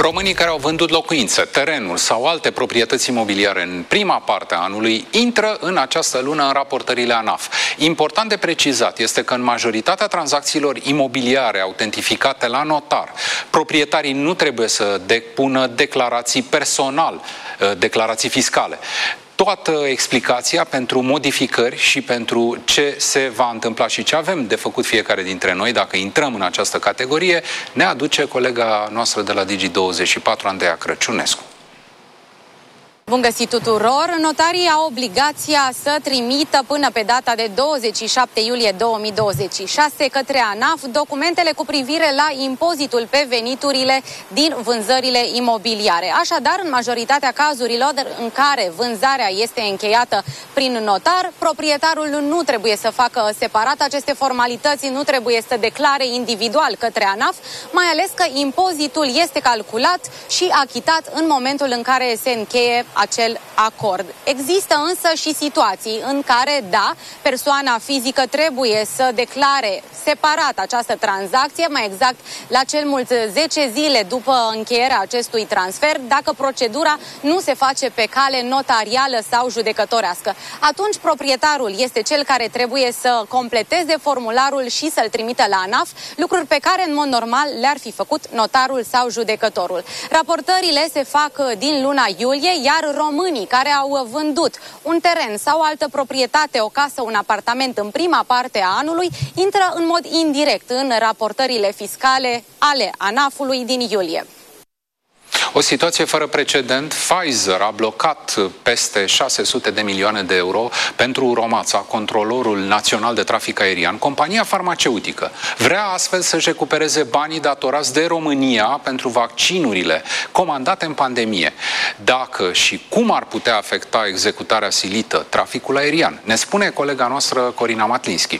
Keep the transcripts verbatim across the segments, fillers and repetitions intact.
Românii care au vândut locuințe, terenuri sau alte proprietăți imobiliare în prima parte a anului intră în această lună în raportările ANAF. Important de precizat este că în majoritatea tranzacțiilor imobiliare autentificate la notar, proprietarii nu trebuie să depună declarații personal, declarații fiscale. Toată explicația pentru modificări și pentru ce se va întâmpla și ce avem de făcut fiecare dintre noi dacă intrăm în această categorie ne aduce colega noastră de la Digi douăzeci și patru, Andreea Crăciunescu. Bun găsit tuturor! Notarii au obligația să trimită până pe data de douăzeci și șapte iulie două mii douăzeci și șase către ANAF documentele cu privire la impozitul pe veniturile din vânzările imobiliare. Așadar, în majoritatea cazurilor în care vânzarea este încheiată prin notar, proprietarul nu trebuie să facă separat aceste formalități, nu trebuie să declare individual către ANAF, mai ales că impozitul este calculat și achitat în momentul în care se încheie acel acord. Există însă și situații în care, da, persoana fizică trebuie să declare separat această tranzacție, mai exact la cel mult zece zile după încheierea acestui transfer, dacă procedura nu se face pe cale notarială sau judecătorească. Atunci proprietarul este cel care trebuie să completeze formularul și să-l trimită la ANAF, lucruri pe care în mod normal le-ar fi făcut notarul sau judecătorul. Raportările se fac din luna iulie, iar românii care au vândut un teren sau altă proprietate, o casă, un apartament în prima parte a anului, intră în mod indirect în raportările fiscale ale ANAF-ului din iulie. O situație fără precedent. Pfizer a blocat peste șase sute de milioane de euro pentru Romața, controlorul național de trafic aerian. Compania farmaceutică vrea astfel să-și recupereze banii datorați de România pentru vaccinurile comandate în pandemie. Dacă și cum ar putea afecta executarea silită traficul aerian? Ne spune colega noastră Corina Matlinski.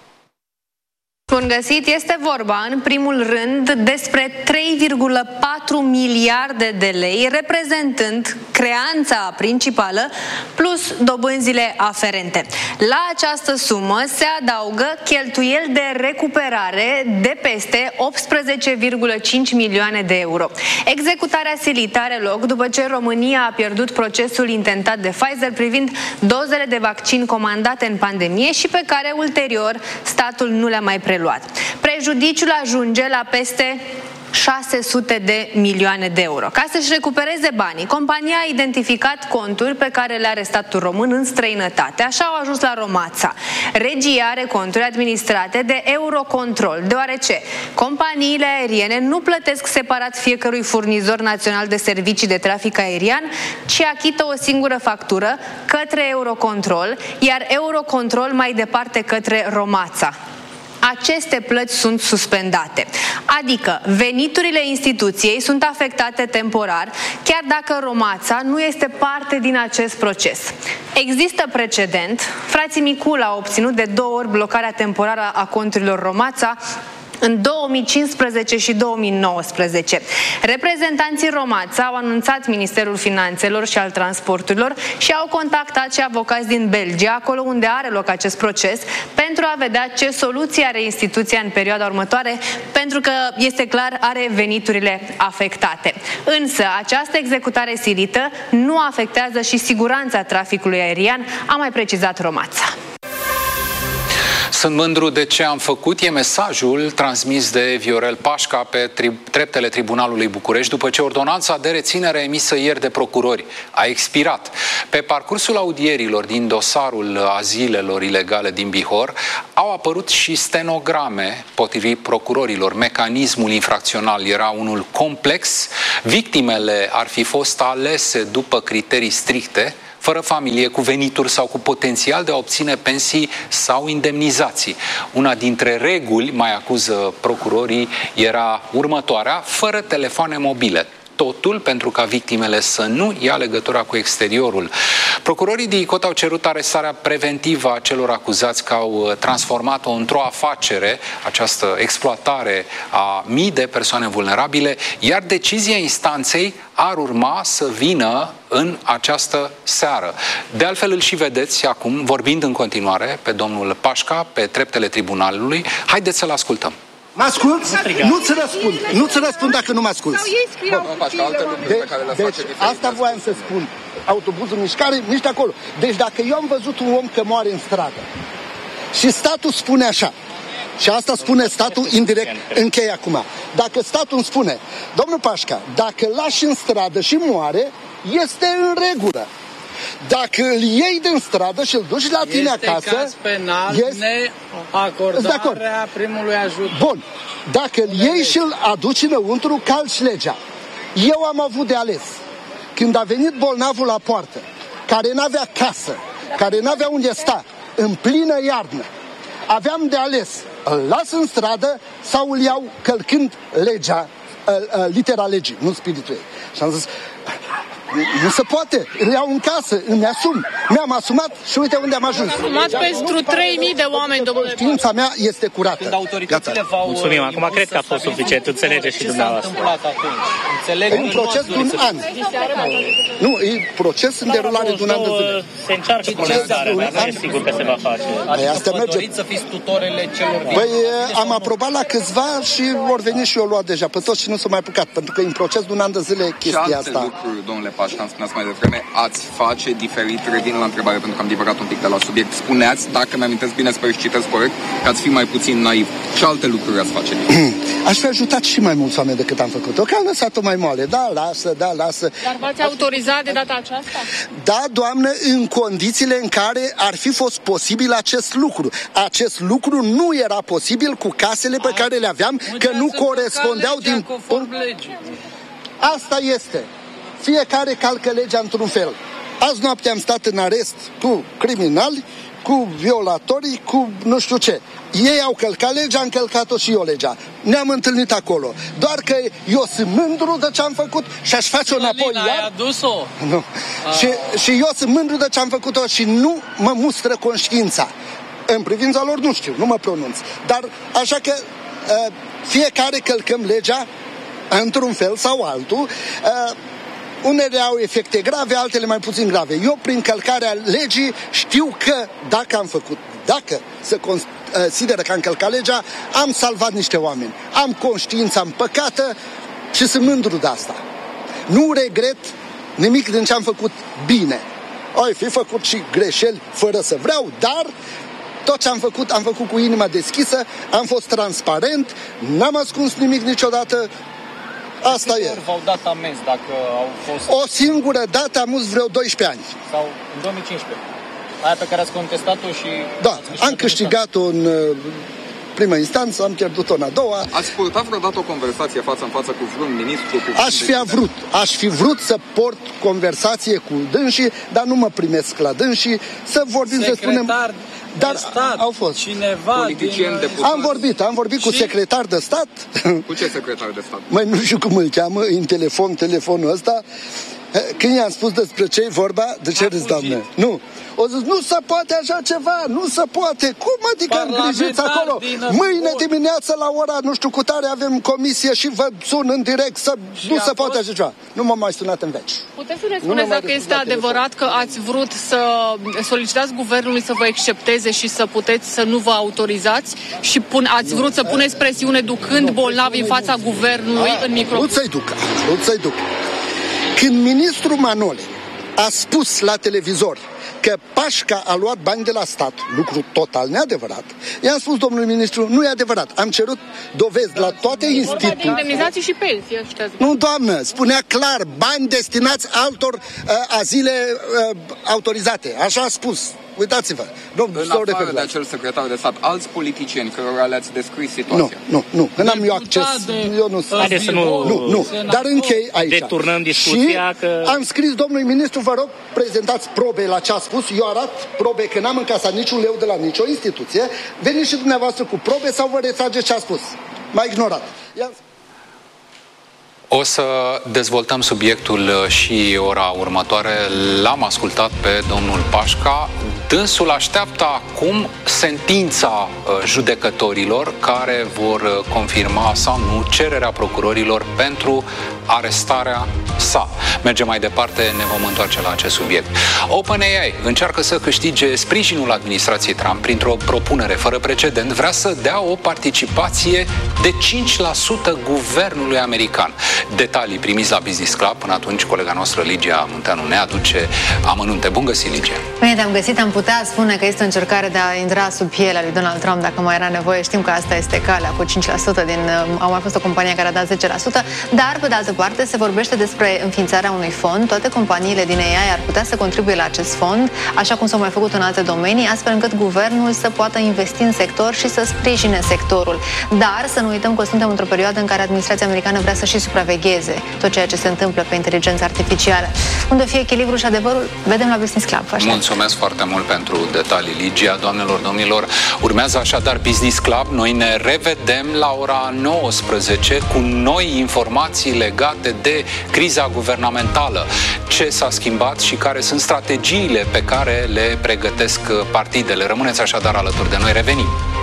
Bun găsit, este vorba în primul rând despre trei virgulă patru miliarde de lei, reprezentând creanța principală plus dobânzile aferente. La această sumă se adaugă cheltuieli de recuperare de peste optsprezece virgulă cinci milioane de euro. Executarea silită are loc după ce România a pierdut procesul intentat de Pfizer privind dozele de vaccin comandate în pandemie și pe care ulterior statul nu le-a mai preluat. Prejudiciul ajunge la peste șase sute de milioane de euro. Ca să-și recupereze banii, compania a identificat conturi pe care le are statul român în străinătate. Așa au ajuns la Romața. Regia are conturi administrate de Eurocontrol, deoarece companiile aeriene nu plătesc separat fiecărui furnizor național de servicii de trafic aerian, ci achită o singură factură către Eurocontrol, iar Eurocontrol mai departe către Romața. Aceste plăți sunt suspendate, adică veniturile instituției sunt afectate temporar, chiar dacă Romața nu este parte din acest proces. Există precedent, frații Micula au obținut de două ori blocarea temporară a conturilor Romața, în două mii cincisprezece și două mii nouăsprezece. Reprezentanții Romața au anunțat Ministerul Finanțelor și al Transporturilor și au contactat și avocați din Belgia, acolo unde are loc acest proces, pentru a vedea ce soluție are instituția în perioada următoare, pentru că, este clar, are veniturile afectate. Însă, această executare silită nu afectează și siguranța traficului aerian, a mai precizat Romața. Sunt mândru de ce am făcut, e mesajul transmis de Viorel Pașca pe tri- treptele Tribunalului București după ce ordonanța de reținere emisă ieri de procurori a expirat. Pe parcursul audierilor din dosarul azilelor ilegale din Bihor au apărut și stenograme potrivit procurorilor. Mecanismul infracțional era unul complex, victimele ar fi fost alese după criterii stricte, fără familie, cu venituri sau cu potențial de a obține pensii sau indemnizații. Una dintre reguli, mai acuză procurorii, era următoarea: fără telefoane mobile. Totul pentru ca victimele să nu ia legătura cu exteriorul. Procurorii din ICOT au cerut arestarea preventivă a celor acuzați că au transformat-o într-o afacere, această exploatare a mii de persoane vulnerabile, iar decizia instanței ar urma să vină în această seară. De altfel îl și vedeți acum, vorbind în continuare pe domnul Pașca, pe treptele tribunalului. Haideți să-l ascultăm. Mă asculți? Nu-ți răspund. Nu-ți răspund dacă nu mă asculți. De, deci, asta voiam să spun. Autobuzul mișcare, nici de acolo. Deci dacă eu am văzut un om că moare în stradă și statul spune așa, și asta spune statul indirect, închei acum. Dacă statul îmi spune, domnul Pașca, dacă îl lași în stradă și moare, este în regulă. Dacă îl iei din stradă și îl duci la tine este acasă, caz penal, este neacordarea primului ajutor. Bun. Dacă îl iei și îl aduci înăuntru, calci legea. Eu am avut de ales. Când a venit bolnavul la poartă, care n-avea casă, care n-avea unde sta, în plină iarnă, aveam de ales, îl las în stradă sau îl iau călcând legea, litera legii, nu spiritul ei. Și am zis, nu se poate, îl iau în casă, îmi asum. Mi-am asumat și uite unde am ajuns. Asumat pentru trei mii de oameni, domnule. Știința mea este curată. Când autoritățile v-au... Mulțumim, acum cred că a fost suficient, înțelegeți și dumneavoastră. Ce s-a întâmplat atunci? E un proces de un an. Nu, e proces în derulare de un an de zile. Se încearcă condensarea, dar nu e sigur că se va face. Asta merge. Doriți să fiți tutorele celor vii? Păi am aprobat la câțiva și vor veni și eu luat deja pe toți și nu s-au mai apucat, pentru că e în proces de un an de zile chestia asta. Lucruri, domnule Pașca, am spuneați mai devreme, ați face diferit, revin la întrebare pentru că am divagat un pic de la subiect. Spuneați, dacă mi-amintesc bine, sper și citesc corect, că ați fi mai puțin naiv. Ce alte lucruri ați face? Aș fi ajutat și mai mulți oameni decât am făcut-o, că am lăsat-o mai moale. Da, lasă, da, lasă. Dar v-ați autorizat de data aceasta? Da, doamnă, în condițiile în care ar fi fost posibil acest lucru. Acest lucru nu era posibil cu casele pe care le aveam, că nu corespundeau din... Asta este. Fiecare calcă legea într-un fel. Azi noapte am stat în arest cu criminali, cu violatorii, cu nu știu ce. Ei au călcat legea, am călcat-o și eu legea. Ne-am întâlnit acolo. Doar că eu sunt mândru de ce am făcut și aș face-o înapoi iar. Ai adus-o? Nu. Și, și eu sunt mândru de ce am făcut-o și nu mă mustră conștiința. În privința lor nu știu, nu mă pronunț. Dar așa că uh, fiecare călcăm legea într-un fel sau altul. Uh, Unele au efecte grave, altele mai puțin grave. Eu, prin călcarea legii, știu că dacă am făcut, dacă se consideră că am călcat legea, am salvat niște oameni. Am conștiința împăcată și sunt mândru de asta. Nu regret nimic din ce am făcut bine. Oi fi făcut și greșeli fără să vreau, dar tot ce am făcut, am făcut cu inima deschisă, am fost transparent, n-am ascuns nimic niciodată. Asta e. V-au dat amenzi dacă au fost... O singură dată am us vreo doisprezece ani. Sau în două mii cincisprezece. Aia pe care ați contestat-o și... Da, am câștigat-o în prima instanță, am pierdut-o în a doua. Ați purtat vreodată o conversație față în față cu vreun ministru? Cu aș fi vrut, aș fi vrut să port conversație cu dânsii, dar nu mă primesc la dânsii, să vorbim, să spunem... Dar stat, au fost. Cineva politicieni, din... deputați. Am vorbit, am vorbit și? cu secretar de stat. Cu ce secretar de stat? Mai nu știu cum îl cheamă, în telefon, telefonul ăsta. Când i-am spus despre ce e vorba, de ce râzi, doamne? Nu. O zis, nu se poate așa ceva, nu se poate. Cum adică îngrijiți acolo? Mâine dimineață la ora nu știu cu tare avem comisie și vă sun în direct să și nu se poate așa ceva. Nu m-am mai sunat în veci. Puteți să ne spuneți dacă este adevărat că ați vrut să solicitați guvernului să vă excepteze și să puteți să nu vă autorizați și pun, ați vrut să puneți presiune ducând bolnavii în fața guvernului în microfon? Vrut să-i duc, vrut să-i duc. Când ministrul Manole a spus la televizor că Pașca a luat bani de la stat, lucru total neadevărat, i-am spus domnului ministru, nu e adevărat. Am cerut dovezi la toate instituțiile. De indemnizații și pensii, ăștia. Nu, doamnă, spunea clar, bani destinați altor uh, azile uh, autorizate. Așa a spus. Uitați-vă. Domnul, în afară de acel secretar de stat, alți politicieni cărora le-ați descris situația? Nu, nu, nu. N-am eu acces. Eu nu sunt. Haideți să nu... Nu, nu. Dar închei aici. Deturnăm discuția și că... am scris domnului ministru, vă rog, prezentați probe la ce a spus. Eu arat probe că n-am încasat niciun leu de la nicio instituție. Veniți și dumneavoastră cu probe sau vă retrageți ce a spus. M-a ignorat. I-am... O să dezvoltăm subiectul și ora următoare. L-am ascultat pe domnul Pașca. Dânsul așteaptă acum sentința judecătorilor care vor confirma sau nu cererea procurorilor pentru arestarea sa. Mergem mai departe, ne vom întoarce la acest subiect. OpenAI încearcă să câștige sprijinul administrației Trump printr-o propunere fără precedent. Vrea să dea o participație de cinci la sută guvernului american. Detalii primiți la Business Club. Până atunci, colega noastră Ligia Munteanu ne aduce amănunte. Bun găsit, Ligia! Bine te-am găsit. Am putea spune că este o încercare de a intra sub pielea lui Donald Trump dacă mai era nevoie. Știm că asta este calea cu cinci la sută din... Au mai fost o companie care a dat zece la sută, dar pe de altă parte se vorbește despre înființarea unui fond. Toate companiile din A I ar putea să contribuie la acest fond, așa cum s-au mai făcut în alte domenii, astfel încât guvernul să poată investi în sector și să sprijine sectorul. Dar să nu uităm că suntem într-o perioadă în care administrația americană vrea să și supravegheze tot ceea ce se întâmplă pe inteligența artificială. Unde fie echilibru și adevărul, vedem la Business Club. Așa. Mulțumesc foarte mult pentru detalii, Ligia. Doamnelor, domnilor, urmează așadar Business Club. Noi ne revedem la ora nouăsprezece cu noi informații legate de criza guvernamentală, ce s-a schimbat și care sunt strategiile pe care le pregătesc partidele. Rămâneți așadar alături de noi, revenim.